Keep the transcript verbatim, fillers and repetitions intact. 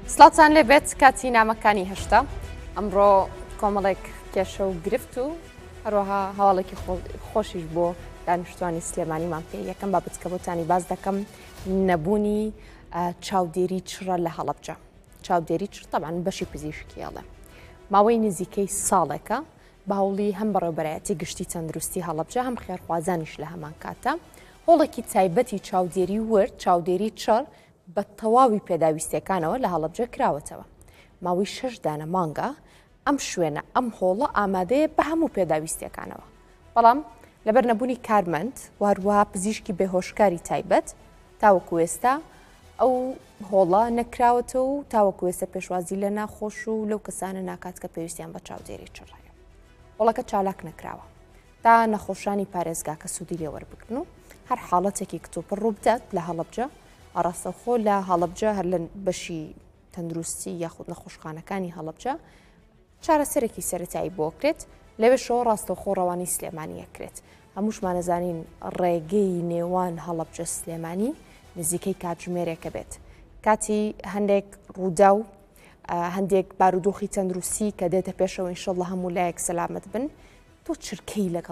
سڵاتان لێبێت کاتی نامەکانی هەشتا ئەمڕۆ کۆمەڵێک کێشە و گرفت و هەروەها هەواڵێکی خۆشیش بۆ دانیشتوانی سلێمانیمان پێ یەکەم بابەت کە بۆتانی باز دەکەم نەبوونی چاودێری چڕە لە هەڵەبجە. چاودێری چڕ تەبعاً بەشی پزیشکیەڵێ ماوەی نزیکەی ساڵێکە باوڵی هەم بەڕێوەبەرایەتی گشتی تەندروستی هەڵەبجە هەم خێرخوازانیش لە هەمان کاتە هۆڵێکی تایبەتی چاودێری ورد چاودێری چڕ بە تەواوی پێداویستەکانەوە لە هەڵەبجە کراوەتەوە. ماوەی شەش دانە مانگە ئەم شوێنە ئەم هۆڵە ئامادەیە بە هەموو پێداویستەکانەوە، بەڵام لەبەر نەبوونی کارمەند واروها پزیشکی بێهۆشکاری تایبەت تاوەکو ئێستا ئەو هۆڵە نەکراوەتەوە و تاوەکو ئێستا پێشوازی لە ناخۆش و لەو کەسانە ناکات کە پێویستیان بە چاودێری چڕەیە. هۆڵەکە چالاک نەکراوە تا نەخۆشانی پارێزگا کە سوودی لێ وەربگرن و هەر حاڵەتێکی کتۆپڕ ڕوو بدات لە هەڵەبجە ئاڕاستەوخۆ لە هەڵەبجە هەر لە بەشی تەندروستی یاخود نەخۆشخانەکانی هەڵەبجە چارەسەرێکی سەرەتایی بۆکرێت لەوێ شەوە ڕاستەوخۆ ڕەوانی سلێمانیەکرێت. هەمووشمان نەزانین ڕێگەی نێوان هەڵەبجە سلێمانی نزیکەی کاتژمێرێکە بێت. کاتی هەندێک ڕوودا و هەندێک بارودۆخی تەندروستی کە دێتە پێشەوە ئینشەڵڵا هەموو لایەک سەلامەت بن تۆ چرکەی لەگەڵ